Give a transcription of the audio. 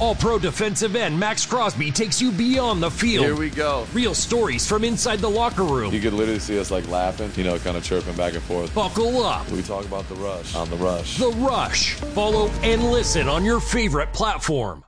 All-Pro defensive end Max Crosby takes you beyond the field. Here we go. Real stories from inside the locker room. You could literally see us laughing, kind of chirping back and forth. Buckle up. We talk about The Rush on The Rush. The Rush. Follow and listen on your favorite platform.